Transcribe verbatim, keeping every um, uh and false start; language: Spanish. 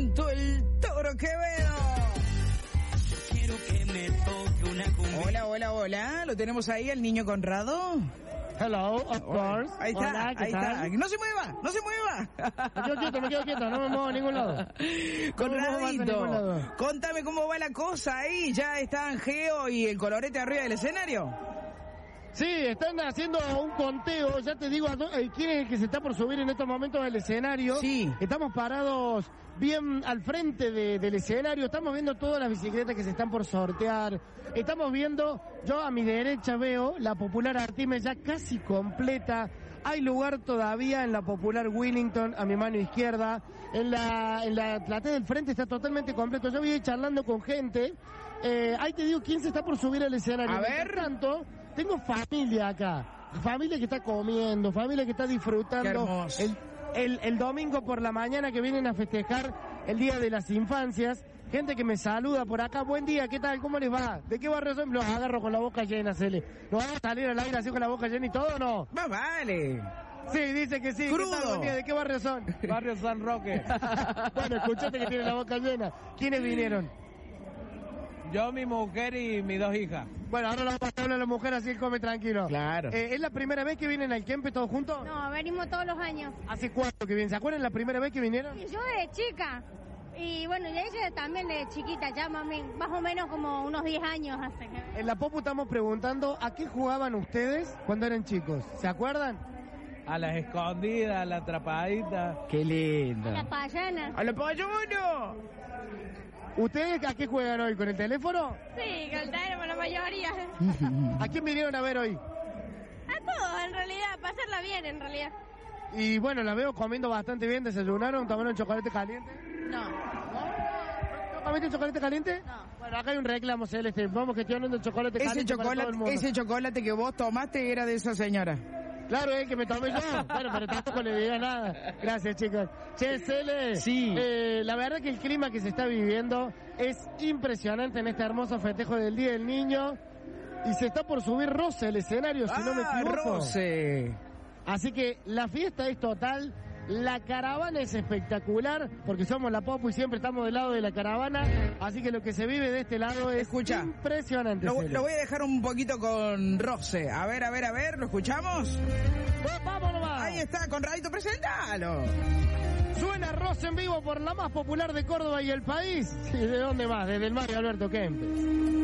Santo el Toro Quevedo. Quiero que me toque una cumbia. Hola, hola, hola. ¿Lo tenemos ahí, el niño Conrado? Hello, of course. Ahí está, Hola, ¿qué ahí tal? está. No se mueva, no se mueva. Me quedo quieto, me quedo quieto, no me muevo a ningún lado. Conradito, contame cómo va la cosa ahí. ¿Ya están Geo y el Colorete arriba del escenario? Sí, están haciendo un conteo, ya te digo, ¿quién es el que se está por subir en estos momentos al escenario? Sí. Estamos parados bien al frente de, del escenario, estamos viendo todas las bicicletas que se están por sortear, estamos viendo, yo a mi derecha veo la Popular Artimes ya casi completa, hay lugar todavía en la Popular Willington a mi mano izquierda, en la, en la platea del frente está totalmente completo, yo voy a ir charlando con gente, eh, ahí te digo quién se está por subir al escenario. A ver. Mientras tanto, tengo familia acá, familia que está comiendo, familia que está disfrutando el, el, el domingo por la mañana que vienen a festejar el Día de las Infancias, gente que me saluda por acá, buen día, ¿qué tal? ¿Cómo les va? ¿De qué barrio son? Los agarro con la boca llena, Cele. ¿Nos vamos a salir al aire así con la boca llena y todo o no? Más vale. Sí, dice que sí. Crudo. ¿Qué tal? Buen día, ¿de qué barrio son? Barrio San Roque. Bueno, escuchate que tiene la boca llena. ¿Quiénes vinieron? Yo, mi mujer y mis dos hijas. Bueno, ahora la vamos a hablar a la mujer así él come tranquilo. Claro. Eh, ¿Es la primera vez que vienen al Kempe todos juntos? No, venimos todos los años. ¿Hace cuánto que vienen? ¿Se acuerdan la primera vez que vinieron? Y yo de chica. Y bueno, y ella también de chiquita, ya mami, más o menos como unos diez años hace. En la Popu estamos preguntando a qué jugaban ustedes cuando eran chicos. ¿Se acuerdan? A las escondidas, a la atrapadita. Qué lindo. La payana. ¡A la payuno! ¿Ustedes a qué juegan hoy? ¿Con el teléfono? Sí, con el teléfono la mayoría. ¿A quién vinieron a ver hoy? A todos, en realidad, pasarla bien, en realidad. Y bueno, la veo comiendo bastante bien. ¿Desayunaron? ¿Tomaron chocolate caliente? No. ¿No comiste chocolate caliente? No. Bueno, acá hay un reclamo, Celeste. Vamos gestionando el chocolate Ese caliente para todo el chocolate, mundo. ese chocolate que vos tomaste era de esa señora. Claro, es el que me tomé yo. Bueno, pero tampoco le diga nada. Gracias, chicos. Che, Cele. Sí. Eh, la verdad que el clima que se está viviendo es impresionante en este hermoso festejo del Día del Niño. Y se está por subir Rose al escenario, si no me Ah, equivoco. Rose. Así que la fiesta es total. La caravana es espectacular, porque somos la Popu y siempre estamos del lado de la caravana. Así que lo que se vive de este lado es Escucha, impresionante. Lo, Cele. lo voy a dejar un poquito con Rose. A ver, a ver, a ver, ¿lo escuchamos? ¡Vamos nomás! Ahí está, Conradito, presentalo. Suena Rose en vivo por la más popular de Córdoba y el país. ¿Y de dónde más? Desde el Mario Alberto Kempes.